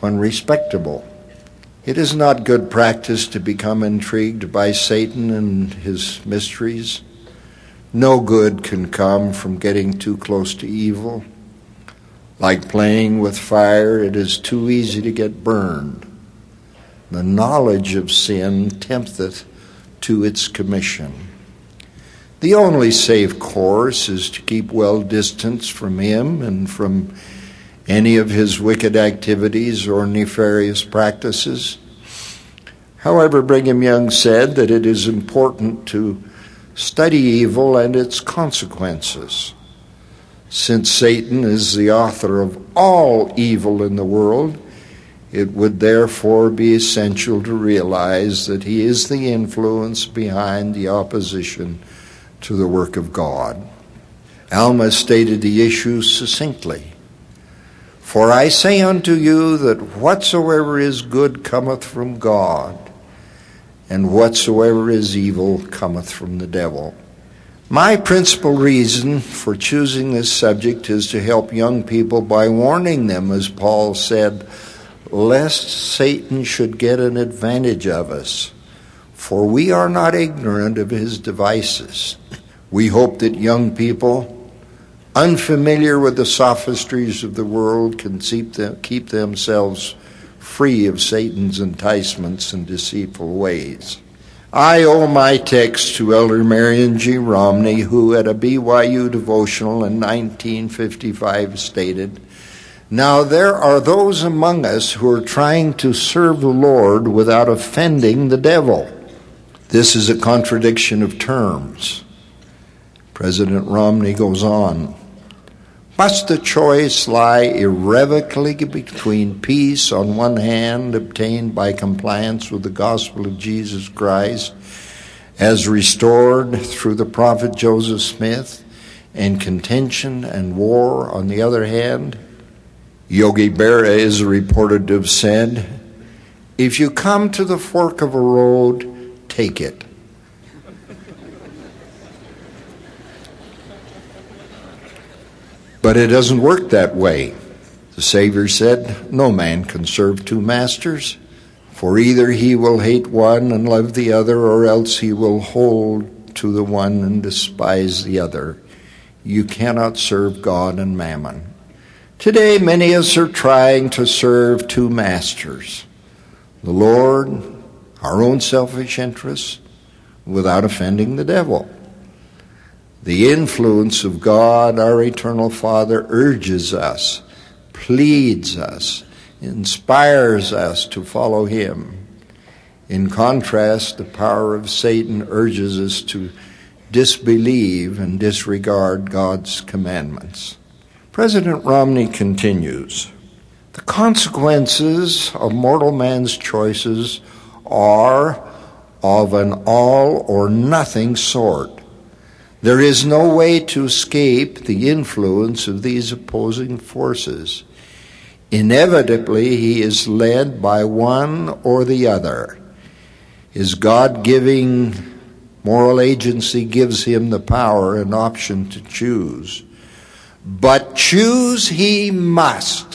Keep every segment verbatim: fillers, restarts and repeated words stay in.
when respectable. It is not good practice to become intrigued by Satan and his mysteries. No good can come from getting too close to evil. Like playing with fire, it is too easy to get burned. The knowledge of sin tempteth to its commission. The only safe course is to keep well distanced from him and from any of his wicked activities or nefarious practices. However, Brigham Young said that it is important to study evil and its consequences. Since Satan is the author of all evil in the world, it would therefore be essential to realize that he is the influence behind the opposition to the work of God. Alma stated the issue succinctly. For I say unto you that whatsoever is good cometh from God, and whatsoever is evil cometh from the devil. My principal reason for choosing this subject is to help young people by warning them, as Paul said, lest Satan should get an advantage of us, for we are not ignorant of his devices. We hope that young people, unfamiliar with the sophistries of the world, can keep themselves free of Satan's enticements and deceitful ways. I owe my text to Elder Marion G. Romney, who at a B Y U devotional in nineteen fifty-five stated, "Now there are those among us who are trying to serve the Lord without offending the devil." This is a contradiction of terms. President Romney goes on, "Must the choice lie irrevocably between peace on one hand, obtained by compliance with the gospel of Jesus Christ, as restored through the prophet Joseph Smith, and contention and war on the other hand?" Yogi Berra is reported to have said, "If you come to the fork of a road, take it." But it doesn't work that way. The Savior said, "No man can serve two masters, for either he will hate one and love the other, or else he will hold to the one and despise the other. You cannot serve God and mammon." Today, many of us are trying to serve two masters, the Lord, our own selfish interests, without offending the devil. The influence of God, our eternal Father, urges us, pleads us, inspires us to follow him. In contrast, the power of Satan urges us to disbelieve and disregard God's commandments. President Romney continues, "The consequences of mortal man's choices are of an all or nothing sort. There is no way to escape the influence of these opposing forces. Inevitably, he is led by one or the other. His God-giving moral agency gives him the power and option to choose. But choose he must,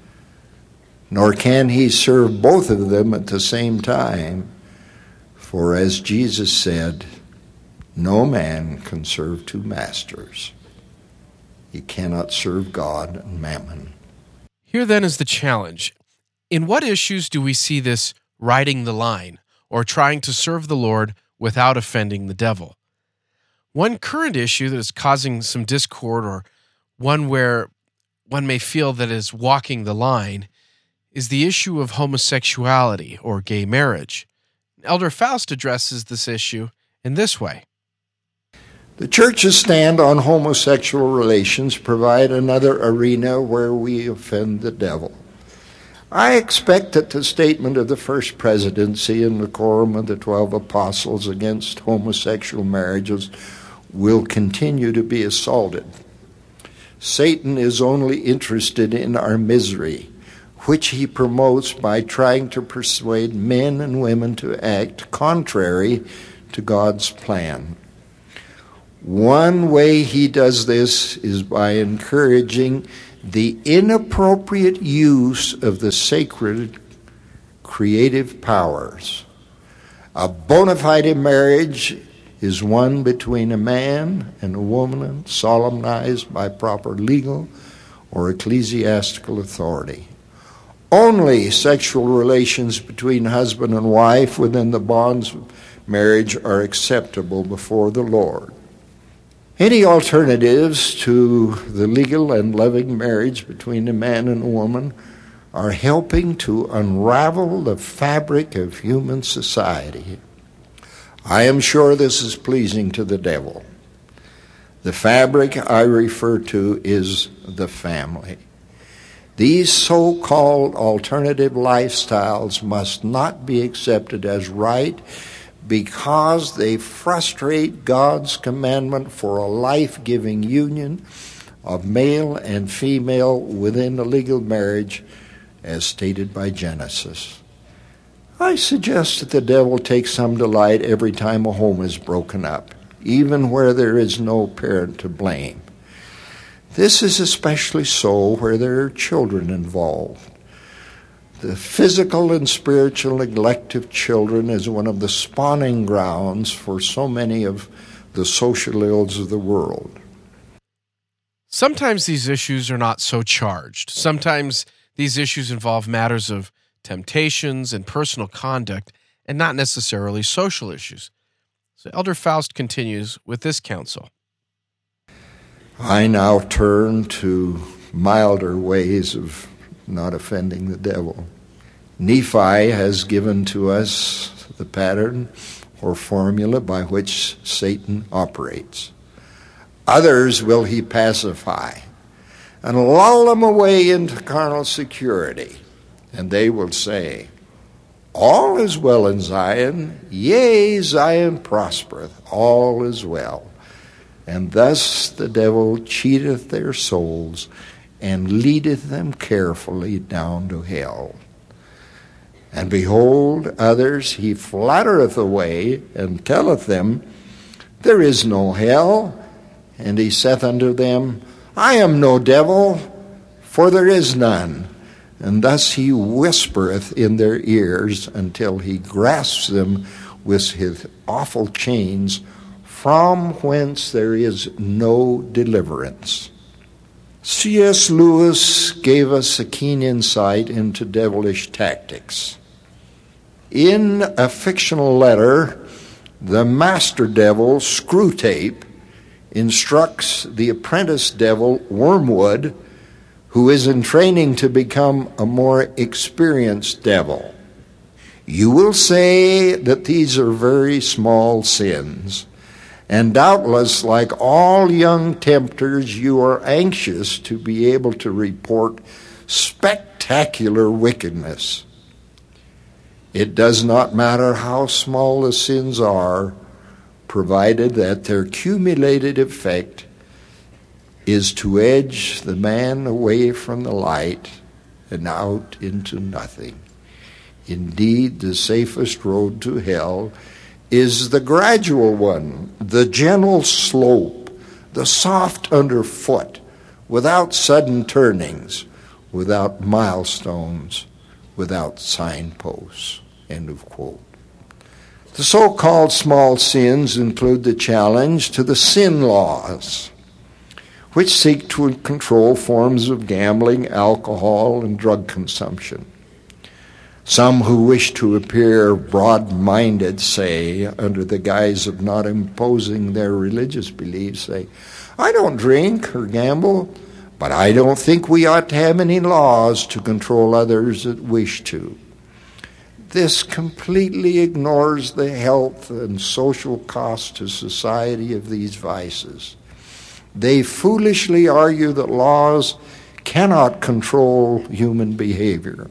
nor can he serve both of them at the same time. For as Jesus said, no man can serve two masters. He cannot serve God and mammon." Here then is the challenge. In what issues do we see this riding the line, or trying to serve the Lord without offending the devil? One current issue that is causing some discord, or one where one may feel that is walking the line, is the issue of homosexuality or gay marriage. Elder Faust addresses this issue in this way. The church's stand on homosexual relations provide another arena where we offend the devil. I expect that the statement of the first presidency and the quorum of the twelve apostles against homosexual marriages will continue to be assaulted. Satan is only interested in our misery, which he promotes by trying to persuade men and women to act contrary to God's plan. One way he does this is by encouraging the inappropriate use of the sacred creative powers. A bona fide marriage is one between a man and a woman solemnized by proper legal or ecclesiastical authority. Only sexual relations between husband and wife within the bonds of marriage are acceptable before the Lord. Any alternatives to the legal and loving marriage between a man and a woman are helping to unravel the fabric of human society. I am sure this is pleasing to the devil. The fabric I refer to is the family. These so-called alternative lifestyles must not be accepted as right because they frustrate God's commandment for a life-giving union of male and female within a legal marriage as stated by Genesis. I suggest that the devil takes some delight every time a home is broken up, even where there is no parent to blame. This is especially so where there are children involved. The physical and spiritual neglect of children is one of the spawning grounds for so many of the social ills of the world. Sometimes these issues are not so charged. Sometimes these issues involve matters of temptations and personal conduct and not necessarily social issues. So Elder Faust continues with this counsel. I now turn to milder ways of not offending the devil. Nephi has given to us the pattern or formula by which Satan operates. Others will he pacify and lull them away into carnal security, and they will say, all is well in Zion, yea, Zion prospereth, all is well. And thus the devil cheateth their souls, and leadeth them carefully down to hell. And behold, others he flattereth away, and telleth them, there is no hell. And he saith unto them, I am no devil, for there is none. And thus he whispereth in their ears until he grasps them with his awful chains, from whence there is no deliverance. C S Lewis gave us a keen insight into devilish tactics. In a fictional letter, the master devil, Screwtape, instructs the apprentice devil, Wormwood, who is in training to become a more experienced devil. You will say that these are very small sins, and doubtless, like all young tempters, you are anxious to be able to report spectacular wickedness. It does not matter how small the sins are, provided that their cumulated effect is to edge the man away from the light and out into nothing. Indeed, the safest road to hell is the gradual one, the gentle slope, the soft underfoot, without sudden turnings, without milestones, without signposts. End of quote. The so-called small sins include the challenge to the sin laws, which seek to control forms of gambling, alcohol, and drug consumption. Some who wish to appear broad-minded say, under the guise of not imposing their religious beliefs, say, I don't drink or gamble, but I don't think we ought to have any laws to control others that wish to. This completely ignores the health and social cost to society of these vices. They foolishly argue that laws cannot control human behavior.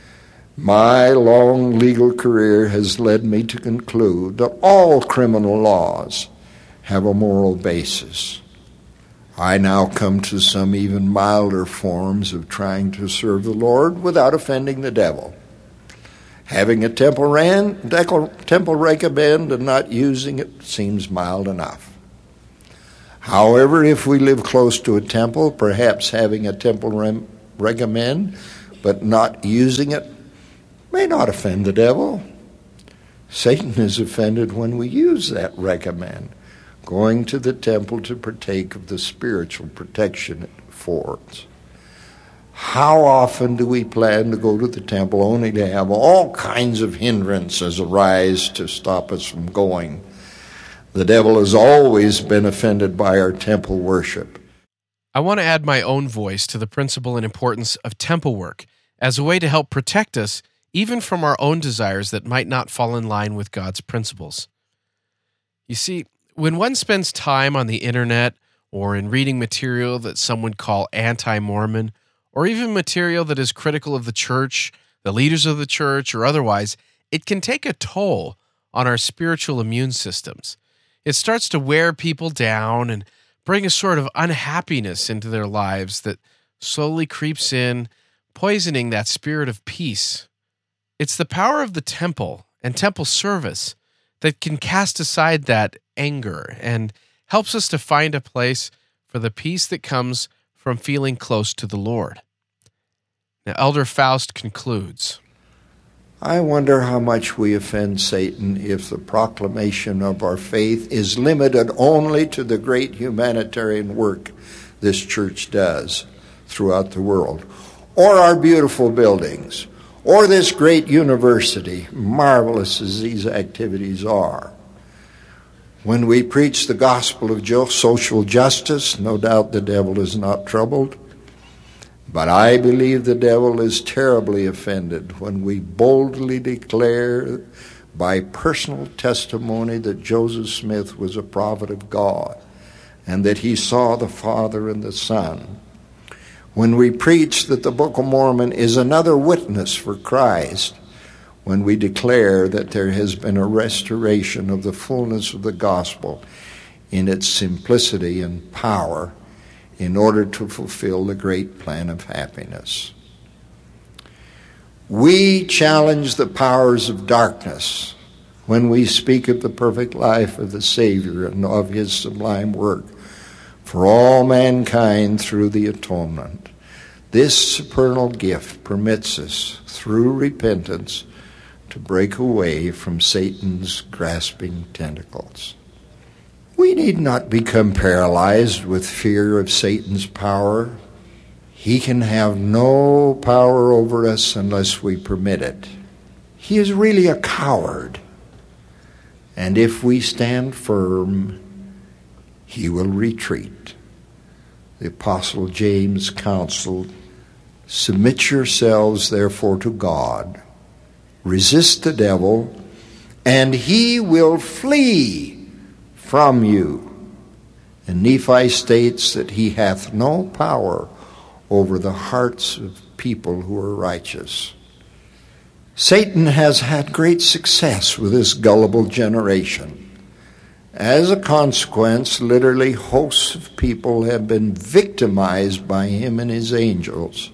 My long legal career has led me to conclude that all criminal laws have a moral basis. I now come to some even milder forms of trying to serve the Lord without offending the devil. Having a temple, ran, decal, temple rake bend and not using it seems mild enough. However, if we live close to a temple, perhaps having a temple rem- regimen, but not using it, may not offend the devil. Satan is offended when we use that regimen, going to the temple to partake of the spiritual protection it affords. How often do we plan to go to the temple only to have all kinds of hindrances arise to stop us from going? The devil has always been offended by our temple worship. I want to add my own voice to the principle and importance of temple work as a way to help protect us even from our own desires that might not fall in line with God's principles. You see, when one spends time on the internet or in reading material that some would call anti-Mormon, or even material that is critical of the church, the leaders of the church, or otherwise, it can take a toll on our spiritual immune systems. It starts to wear people down and bring a sort of unhappiness into their lives that slowly creeps in, poisoning that spirit of peace. It's the power of the temple and temple service that can cast aside that anger and helps us to find a place for the peace that comes from feeling close to the Lord. Now, Elder Faust concludes, I wonder how much we offend Satan if the proclamation of our faith is limited only to the great humanitarian work this church does throughout the world, or our beautiful buildings, or this great university, marvelous as these activities are. When we preach the gospel of social justice, no doubt the devil is not troubled. But I believe the devil is terribly offended when we boldly declare by personal testimony that Joseph Smith was a prophet of God and that he saw the Father and the Son. When we preach that the Book of Mormon is another witness for Christ, when we declare that there has been a restoration of the fullness of the gospel in its simplicity and power in order to fulfill the great plan of happiness. We challenge the powers of darkness when we speak of the perfect life of the Savior and of his sublime work for all mankind through the atonement. This supernal gift permits us, through repentance, to break away from Satan's grasping tentacles. We need not become paralyzed with fear of Satan's power. He can have no power over us unless we permit it. He is really a coward. And if we stand firm, he will retreat. The Apostle James counseled, submit yourselves therefore to God, resist the devil, and he will flee from you. And Nephi states that he hath no power over the hearts of people who are righteous. Satan has had great success with this gullible generation. As a consequence, literally hosts of people have been victimized by him and his angels.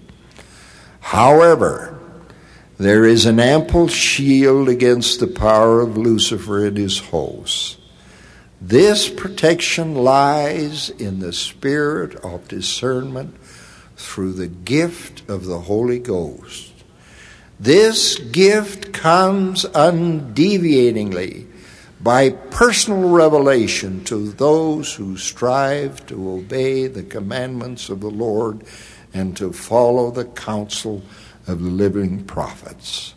However, there is an ample shield against the power of Lucifer and his hosts. This protection lies in the spirit of discernment through the gift of the Holy Ghost. This gift comes undeviatingly by personal revelation to those who strive to obey the commandments of the Lord and to follow the counsel of the living prophets.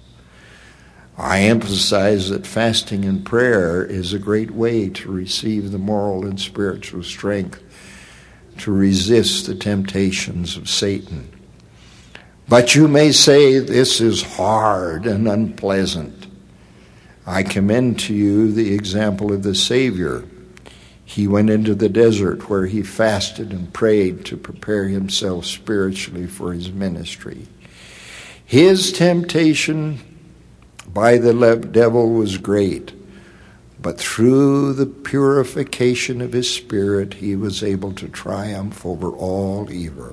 I emphasize that fasting and prayer is a great way to receive the moral and spiritual strength to resist the temptations of Satan. But you may say this is hard and unpleasant. I commend to you the example of the Savior. He went into the desert where he fasted and prayed to prepare himself spiritually for his ministry. His temptation by the devil was great, but through the purification of his spirit, he was able to triumph over all evil.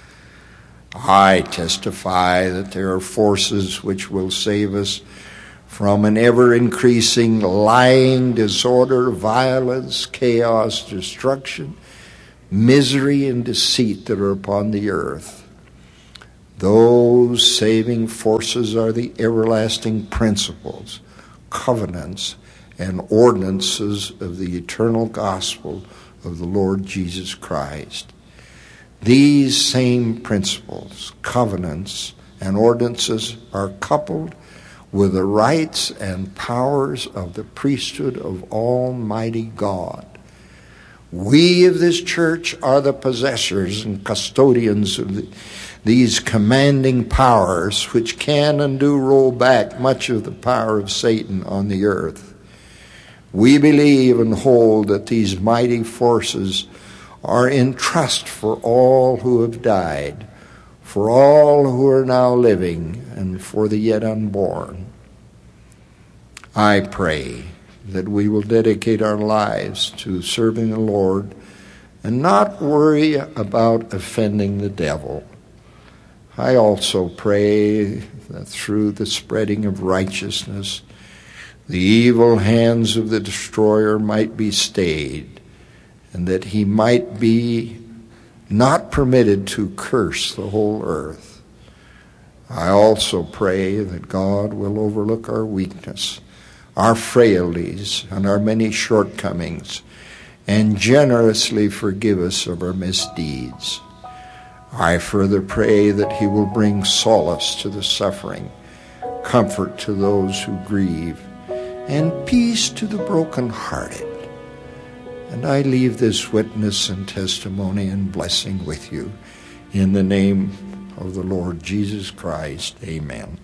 I testify that there are forces which will save us from an ever-increasing lying, disorder, violence, chaos, destruction, misery, and deceit that are upon the earth. Those saving forces are the everlasting principles, covenants, and ordinances of the eternal gospel of the Lord Jesus Christ. These same principles, covenants, and ordinances are coupled with the rights and powers of the priesthood of Almighty God. We of this church are the possessors and custodians of the, these commanding powers, which can and do roll back much of the power of Satan on the earth. We believe and hold that these mighty forces are in trust for all who have died, for all who are now living, and for the yet unborn. I pray that we will dedicate our lives to serving the Lord and not worry about offending the devil. I also pray that through the spreading of righteousness, the evil hands of the destroyer might be stayed, and that he might be not permitted to curse the whole earth. I also pray that God will overlook our weakness, our frailties, and our many shortcomings, and generously forgive us of our misdeeds. I further pray that he will bring solace to the suffering, comfort to those who grieve, and peace to the brokenhearted. And I leave this witness and testimony and blessing with you. In the name of the Lord Jesus Christ, amen.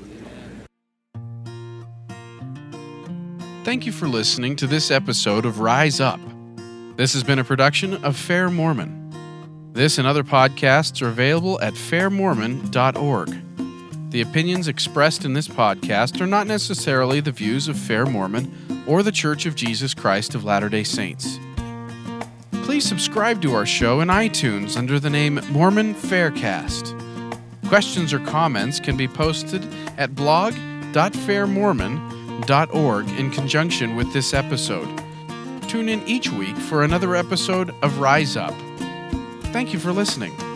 Thank you for listening to this episode of Rise Up. This has been a production of Fair Mormon. This and other podcasts are available at fair mormon dot org. The opinions expressed in this podcast are not necessarily the views of Fair Mormon or the Church of Jesus Christ of Latter-day Saints. Please subscribe to our show in iTunes under the name Mormon Faircast. Questions or comments can be posted at blog dot fair mormon dot org in conjunction with this episode. Tune in each week for another episode of Rise Up. Thank you for listening.